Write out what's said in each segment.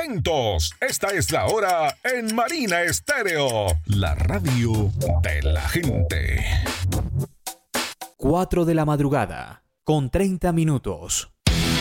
atentos. Esta es la hora en Marina Estéreo, la radio de la gente. 4 de la madrugada, con 30 minutos.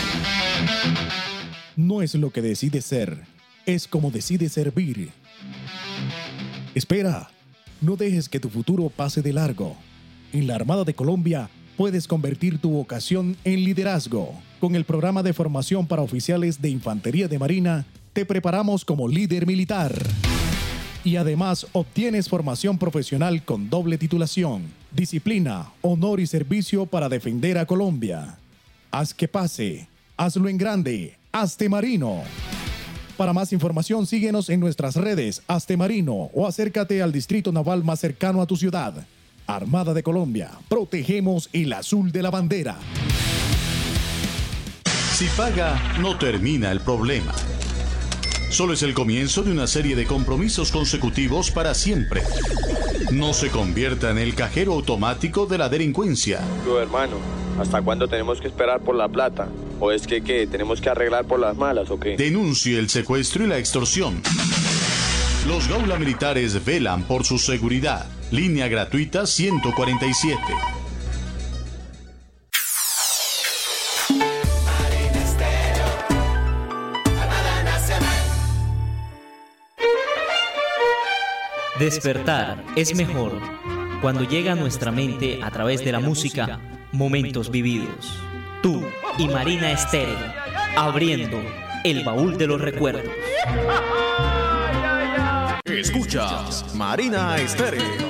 No es lo que decides ser, es como decides servir. Espera, no dejes que tu futuro pase de largo. En la Armada de Colombia puedes convertir tu vocación en liderazgo. Con el programa de formación para oficiales de Infantería de Marina, te preparamos como líder militar. Y además obtienes formación profesional con doble titulación, disciplina, honor y servicio para defender a Colombia. Haz que pase, hazlo en grande, hazte marino. Para más información síguenos en nuestras redes Hazte Marino o acércate al distrito naval más cercano a tu ciudad. Armada de Colombia, protegemos el azul de la bandera. Si paga, no termina el problema. Solo es el comienzo de una serie de compromisos consecutivos para siempre. No se convierta en el cajero automático de la delincuencia. Pero hermano, ¿hasta cuándo tenemos que esperar por la plata? ¿O es que qué? ¿Tenemos que arreglar por las malas o qué? Denuncie el secuestro y la extorsión. Los Gaula Militares velan por su seguridad. Línea gratuita 147. Despertar es mejor cuando llega a nuestra mente a través de la música momentos vividos. Tú y Marina Estéreo, abriendo el baúl de los recuerdos. Escuchas Marina Estéreo.